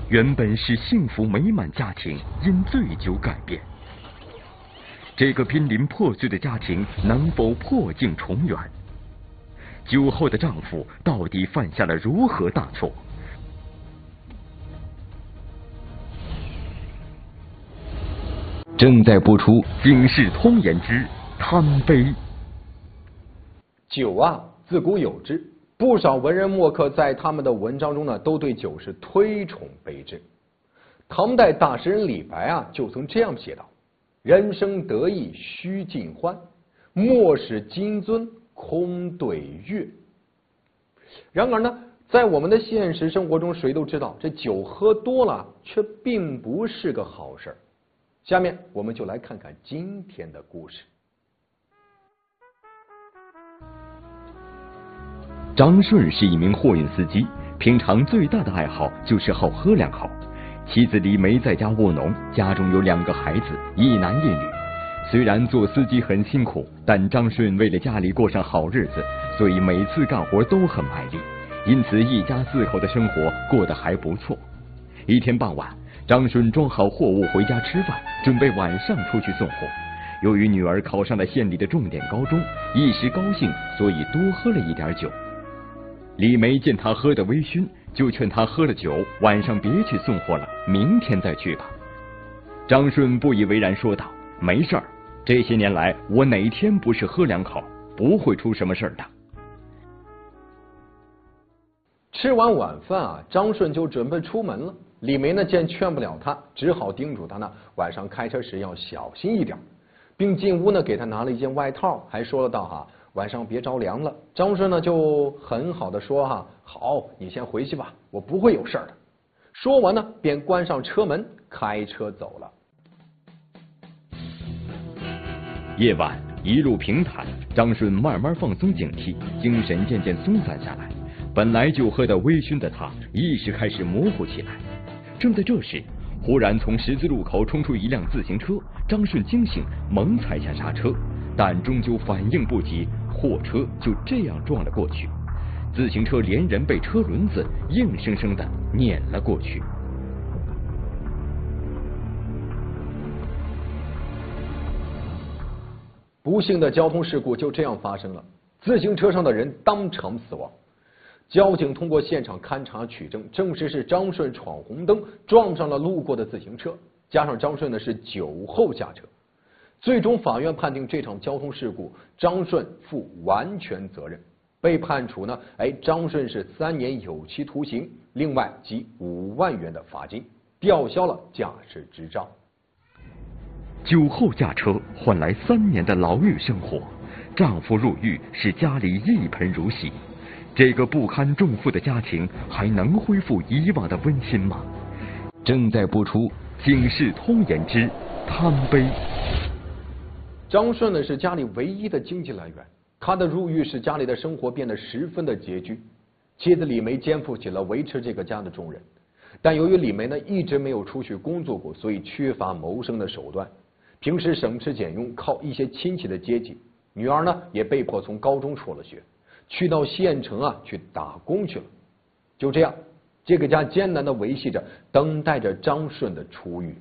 原本是幸福美满家庭因醉酒改变。这个濒临破碎的家庭能否破镜重圆？酒后的丈夫到底犯下了如何大错？正在播出《警世通言之贪杯》。 酒啊，自古有之，不少文人墨客在他们的文章中呢，都对酒是推崇备至。唐代大诗人李白啊，就曾这样写道：“人生得意须尽欢，莫使金樽空对月。”然而呢，在我们的现实生活中，谁都知道这酒喝多了却并不是个好事儿。下面我们就来看看今天的故事。 张顺是一名货运司机，平常最大的爱好就是好喝两口。妻子李梅在家务农，家中有2个孩子，一男一女。虽然做司机很辛苦，但张顺为了家里过上好日子，所以每次干活都很卖力，因此一家4口的生活过得还不错。一天傍晚，张顺装好货物回家吃饭，准备晚上出去送货。由于女儿考上了县里的重点高中，一时高兴，所以多喝了一点酒。李梅见他喝得微醺，就劝他喝了酒，晚上别去送货了，明天再去吧。张顺不以为然说道：“没事儿，这些年来我哪天不是喝2口，不会出什么事儿的。” 吃完晚饭啊，张顺就准备出门了。李梅呢见劝不了他，只好叮嘱他呢晚上开车时要小心一点，并进屋呢给他拿了一件外套，还说了道哈，晚上别着凉了。张顺呢就很好的说哈，好，你先回去吧，我不会有事儿的。说完呢便关上车门，开车走了。 夜晚一路平坦，张顺慢慢放松警惕，精神渐渐松散下来。本来就喝得微醺的他，意识开始模糊起来。正在这时，忽然从十字路口冲出一辆自行车，张顺惊醒，猛踩下刹车，但终究反应不及，货车就这样撞了过去。自行车连人被车轮子硬生生地碾了过去。 不幸的交通事故就这样发生了，自行车上的人当场死亡。交警通过现场勘查取证，证实是张顺闯红灯撞上了路过的自行车，加上张顺呢是酒后驾车。最终法院判定这场交通事故张顺负完全责任，被判处呢张顺是3年有期徒刑，另外及5万元的罚金，吊销了驾驶执照。 酒后驾车换来3年的牢狱生活，丈夫入狱使家里一盆如洗。这个不堪重负的家庭还能恢复以往的温馨吗？正在播出《警世通言之贪杯》。 张顺呢是家里唯一的经济来源，他的入狱使家里的生活变得十分的拮据。妻子李梅肩负起了维持这个家的重任，但由于李梅呢一直没有出去工作过，所以缺乏谋生的手段，平时省吃俭用，靠一些亲戚的接济。女儿呢也被迫从高中辍了学，去到县城啊去打工去了。就这样，这个家艰难的维系着，等待着张顺的出狱。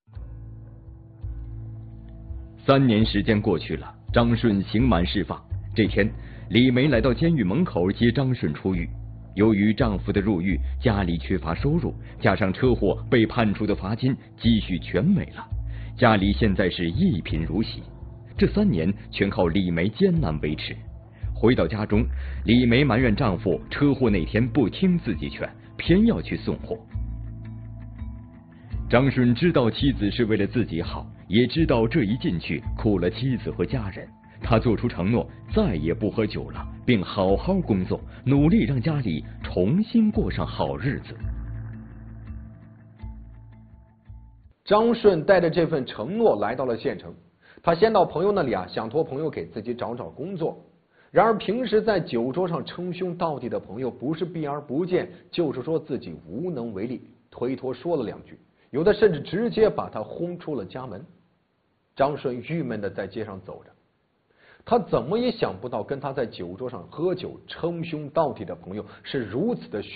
3年时间过去了，张顺刑满释放。这天，李梅来到监狱门口接张顺出狱。由于丈夫的入狱，家里缺乏收入，加上车祸被判处的罚金，积蓄全没了，家里现在是一贫如洗。这3年全靠李梅艰难维持。回到家中，李梅埋怨丈夫车祸那天不听自己劝，偏要去送货。张顺知道妻子是为了自己好，也知道这一进去苦了妻子和家人，他做出承诺，再也不喝酒了，并好好工作，努力让家里重新过上好日子。 张顺带着这份承诺来到了县城，他先到朋友那里啊，想托朋友给自己找找工作。然而平时在酒桌上称兄道弟的朋友，不是避而不见，就是说自己无能为力，推脱说了2句，有的甚至直接把他轰出了家门。张顺郁闷地在街上走着，他怎么也想不到，跟他在酒桌上喝酒称兄道弟的朋友是如此的